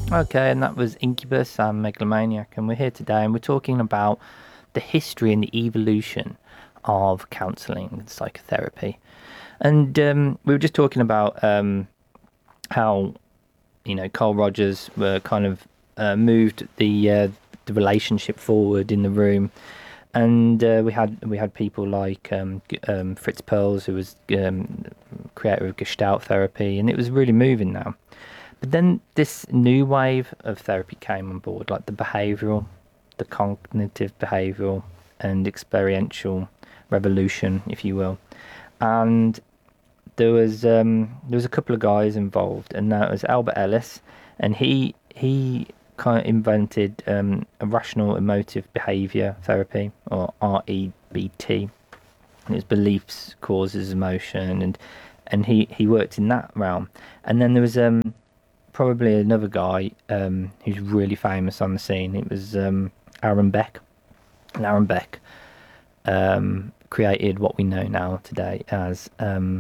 Okay, and that was Incubus and Megalomaniac, and we're here today, and we're talking about the history and the evolution of counselling and psychotherapy. And we were just talking about how Carl Rogers were kind of moved the relationship forward in the room, and we had people like Fritz Perls, who was creator of Gestalt therapy, and it was really moving now. But then this new wave of therapy came on board, like the cognitive behavioural and experiential revolution, if you will. And there was a couple of guys involved, and that was Albert Ellis, and he kind of invented a rational emotive behaviour therapy, or REBT. And it was beliefs, causes, emotion, and he worked in that realm. And then there was probably another guy who's really famous on the scene. It was Aaron Beck. And Aaron Beck created what we know now today as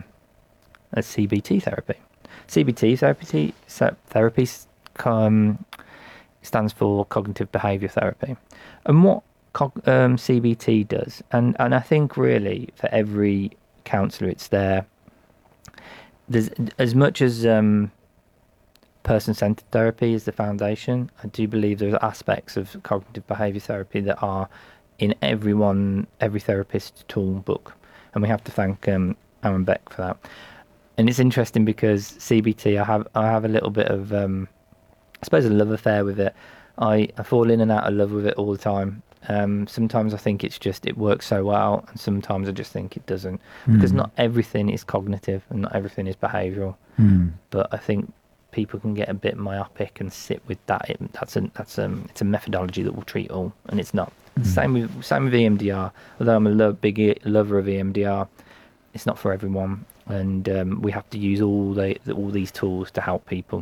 CBT therapy. CBT therapy stands for cognitive behaviour therapy. And what CBT does, and I think really for every counsellor it's there, there's as much as person-centered therapy is the foundation. I do believe there's aspects of cognitive behaviour therapy that are in every therapist's toolbook, and we have to thank Aaron Beck for that. And it's interesting because CBT, I have a little bit of I suppose a love affair with it. I fall in and out of love with it all the time. Sometimes I think it works so well, and sometimes I just think it doesn't, because not everything is cognitive and not everything is behavioural. But I think people can get a bit myopic and sit with that. It's a methodology that will treat all, and it's not. Same with EMDR. Although I'm a big lover of EMDR, it's not for everyone, and we have to use all these tools to help people.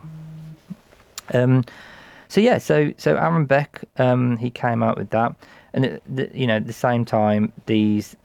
So Aaron Beck, he came out with that, and at the same time, these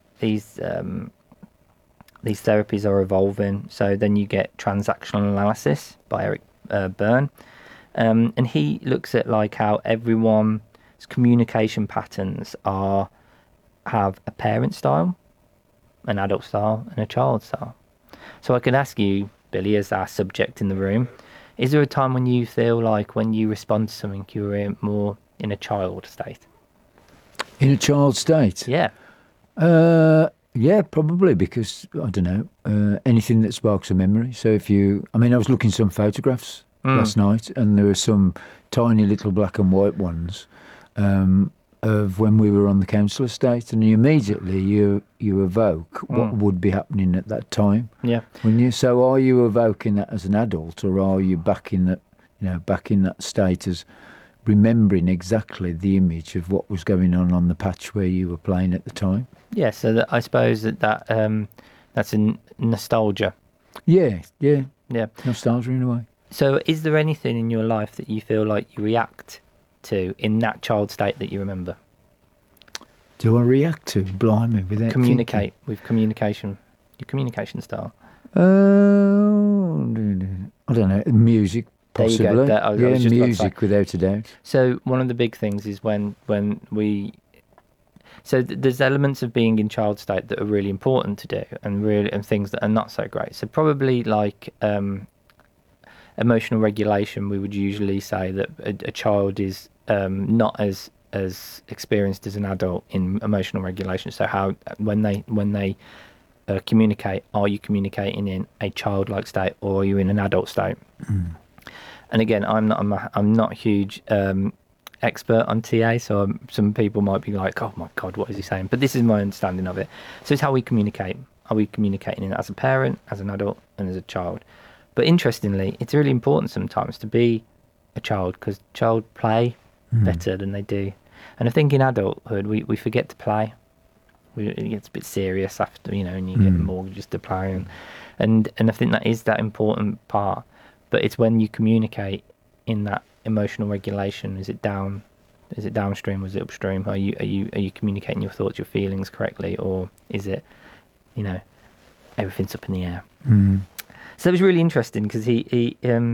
therapies are evolving. So then you get transactional analysis by Eric Berne, and he looks at like how everyone's communication patterns have a parent style, an adult style, and a child style. So I could ask you, Billy, as our subject in the room, is there a time when you feel like when you respond to something, you're more in a child state? In a child state? Yeah. Yeah, probably, because, I don't know, anything that sparks a memory. So I was looking at some photographs last night, and there were some tiny little black and white ones of when we were on the council estate, and immediately you evoke what would be happening at that time. Yeah. Wouldn't you? So are you evoking that as an adult, or are you back in that state as remembering exactly the image of what was going on the patch where you were playing at the time? Yeah, so I suppose that's a nostalgia. Yeah. Yeah. Nostalgia in a way. So is there anything in your life that you feel like you react to in that child state that you remember? Do I react to? Blimey, without communicate with communication, your communication style. I don't know. Music, possibly. There you go. I was just music, without a doubt. So one of the big things is when we. So there's elements of being in child state that are really important to do, and things that are not so great. So probably like emotional regulation, we would usually say that a child is not as experienced as an adult in emotional regulation. So how when they communicate, are you communicating in a childlike state, or are you in an adult state? And again, I'm not a huge expert on TA, so some people might be like, oh my god, what is he saying? But this is my understanding of it. So it's how we communicate. Are we communicating as a parent, as an adult, and as a child? But interestingly, it's really important sometimes to be a child, because child play better than they do. And I think in adulthood we forget to play. It gets a bit serious after, and you get mortgages to play, and I think that is that important part. But it's when you communicate in that emotional regulation. Is it downstream? Was it upstream? Are you communicating your thoughts, your feelings correctly, or is it, everything's up in the air? So it was really interesting because he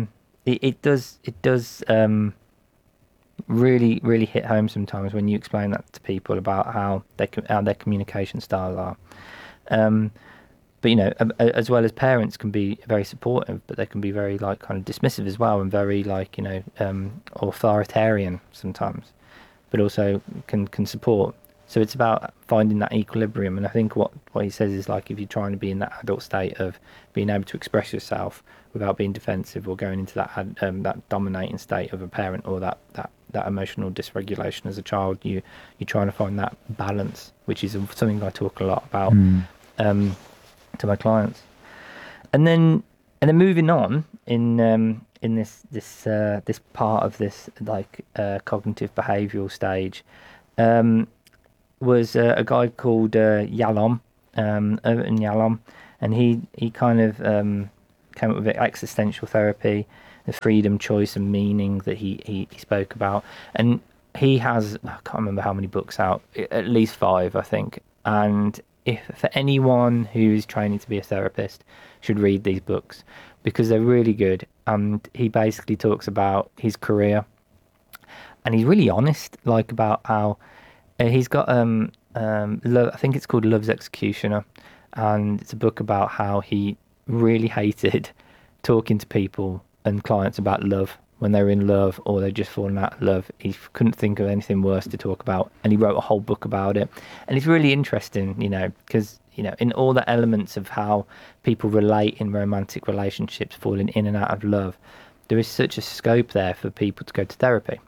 it does really really hit home sometimes when you explain that to people about how how their communication style are. But as well as parents can be very supportive, but they can be very like kind of dismissive as well, and very like authoritarian sometimes, but also can support. So it's about finding that equilibrium. And I think what he says is like, if you're trying to be in that adult state of being able to express yourself without being defensive or going into that dominating state of a parent, or that emotional dysregulation as a child, you're trying to find that balance, which is something I talk a lot about to my clients. And then moving on in this part of this like cognitive behavioural stage, was a guy called Yalom, Overton Yalom, and he kind of came up with existential therapy, the freedom, choice, and meaning that he spoke about. And he has, I can't remember how many books out, at least 5, I think. And if for anyone who's training to be a therapist, should read these books because they're really good. And he basically talks about his career, and he's really honest, like about how he's got I think it's called Love's Executioner, and it's a book about how he really hated talking to people and clients about love when they were in love or they'd just fallen out of love. He couldn't think of anything worse to talk about, and he wrote a whole book about it. And it's really interesting, because in all the elements of how people relate in romantic relationships, falling in and out of love, there is such a scope there for people to go to therapy.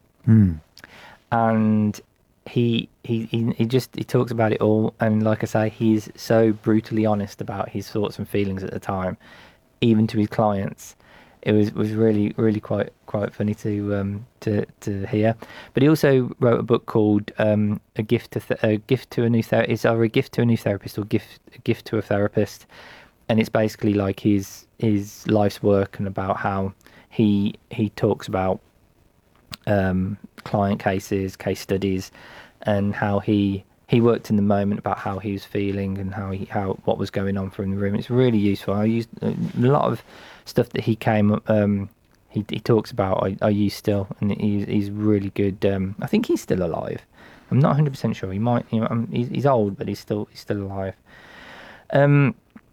And he talks about it all, and like I say, he's so brutally honest about his thoughts and feelings at the time, even to his clients. It was really really quite funny to hear. But he also wrote a book called a gift to a new therapist. It's either a gift to a new therapist or a gift to a therapist, and it's basically like his life's work, and about how he talks about client cases, case studies, and how he worked in the moment, about how he was feeling and how what was going on for him in the room. It's really useful. I used a lot of stuff that he talks about. I use still, and he's really good. I think he's still alive. I'm not 100% sure. He might. He's old, but he's still alive. Irvin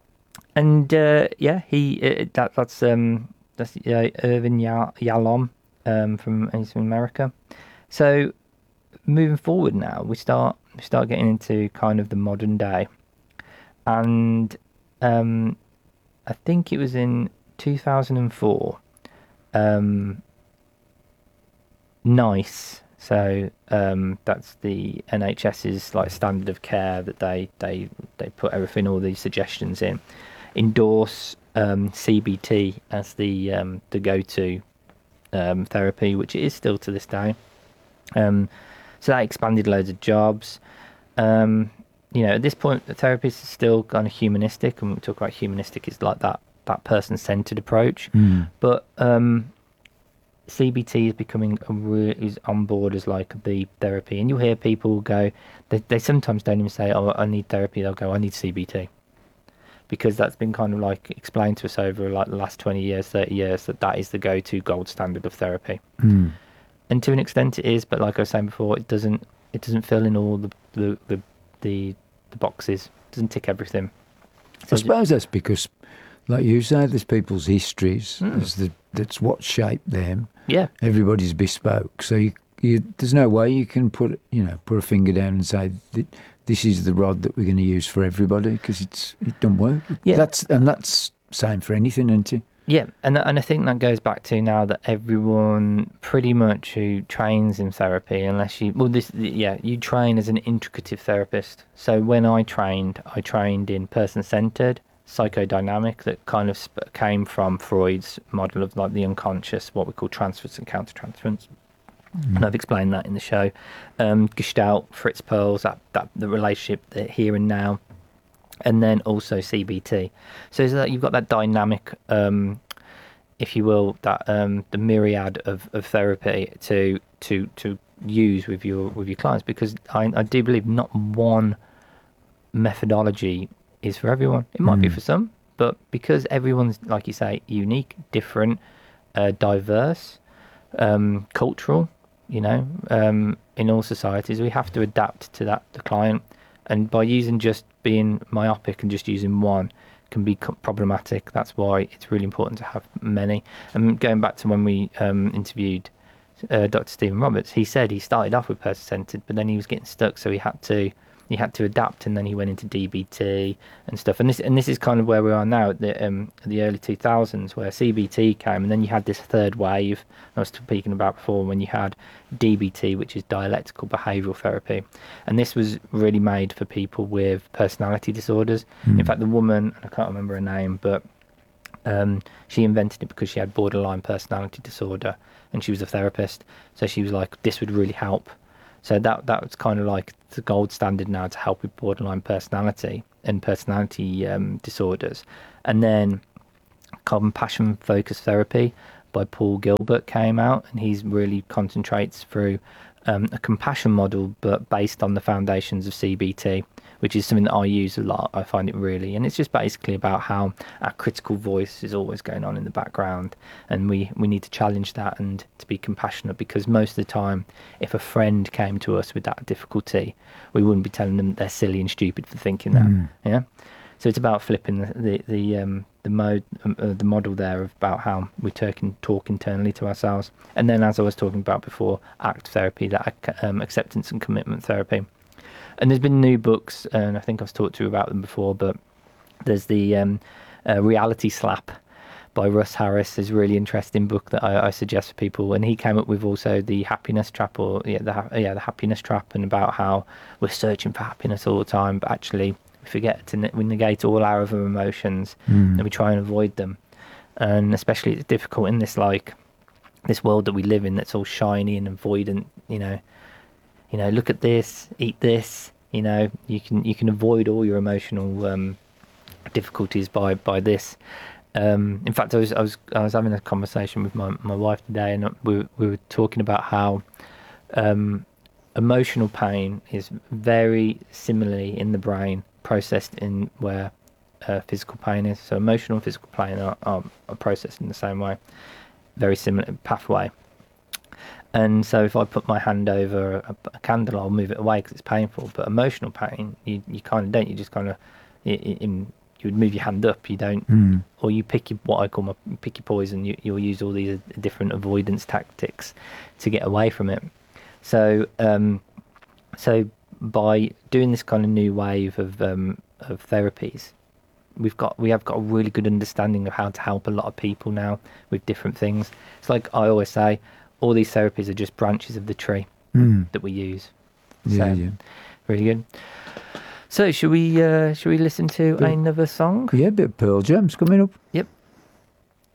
Yalom he's from America. So moving forward now, we start getting into kind of the modern day, and I think it was in 2004. NICE, so that's the NHS's like standard of care that they put everything, all these suggestions in, endorse CBT as the go-to therapy, which it is still to this day. So that expanded loads of jobs. At this point, the therapist is still kind of humanistic, and we talk about humanistic is like that person-centered approach. But CBT is becoming is on board as like the therapy, and you'll hear people go, they sometimes don't even say, "Oh, I need therapy." They'll go, "I need CBT," because that's been kind of like explained to us over like the last 20 years, 30 years, that is the go-to gold standard of therapy. And to an extent it is, but like I was saying before, it doesn't fill in all the boxes. It doesn't tick everything. So I suppose that's because, like you say, there's people's histories. That's what shaped them. Yeah. Everybody's bespoke. So you there's no way you can put a finger down and say this is the rod that we're going to use for everybody, because it don't work. Yeah. That's same for anything, isn't it? Yeah, and I think that goes back to now that everyone pretty much who trains in therapy, unless you train as an integrative therapist. So when I trained in person-centered, psychodynamic, that kind of came from Freud's model of like the unconscious, what we call transference and countertransference. And I've explained that in the show. Gestalt, Fritz Perls, that the relationship, the here and now. And then also CBT. So is that you've got that dynamic, if you will, that the myriad of therapy to use with your clients, because I do believe not one methodology is for everyone. It might be for some, but because everyone's, like you say, unique, different, diverse, cultural. In all societies, we have to adapt to the client, and by using just being myopic and just using one can be problematic. That's why it's really important to have many. And going back to when we interviewed Dr. Stephen Roberts, he said he started off with person-centered, but then he was getting stuck, so he had to adapt, and then he went into DBT and stuff. And this is kind of where we are now at the early 2000s, where CBT came, and then you had this third wave I was speaking about before, when you had DBT, which is dialectical behavioural therapy, and this was really made for people with personality disorders. In fact, the woman, I can't remember her name, but she invented it because she had borderline personality disorder, and she was a therapist, so she was like, this would really help. So that was kind of like the gold standard now to help with borderline personality and personality disorders. And then compassion focused therapy by Paul Gilbert came out, and he's really concentrates through a compassion model, but based on the foundations of CBT, which is something that I use a lot. I find it really, and it's just basically about how our critical voice is always going on in the background, and we need to challenge that and to be compassionate, because most of the time, if a friend came to us with that difficulty, we wouldn't be telling them they're silly and stupid for thinking that. Yeah. So it's about flipping the model there about how we talk internally to ourselves, and then, as I was talking about before, ACT therapy, that acceptance and commitment therapy. And there's been new books, and I think I've talked to you about them before, but there's the Reality Slap by Russ Harris is a really interesting book that I suggest for people. And he came up with also the Happiness Trap, the Happiness Trap, and about how we're searching for happiness all the time, but actually we forget to we negate all our other emotions, and we try and avoid them. And especially it's difficult in this this world that we live in, that's all shiny and avoidant. Look at this, eat this. You can avoid all your emotional difficulties by this. In fact, I was having a conversation with my wife today, and we were talking about how emotional pain is very similarly in the brain processed in where physical pain is. So emotional and physical pain are processed in the same way, very similar pathway. And so if I put my hand over a candle, I'll move it away because it's painful. But emotional pain, you kind of don't. You just kind of, you would move your hand up. You don't, or you pick what I call pick your poison. You'll use all these different avoidance tactics to get away from it. So, so by doing this kind of new wave of therapies, we have got a really good understanding of how to help a lot of people now with different things. It's like I always say, all these therapies are just branches of the tree that we use. So, really good. So should we listen to another song? Yeah, a bit of Pearl Jam's coming up. Yep.